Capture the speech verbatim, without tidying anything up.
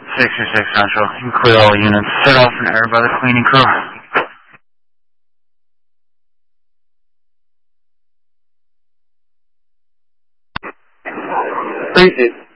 sixty-six Central. You can clear all units. Set off an air by the cleaning crew. Thank you.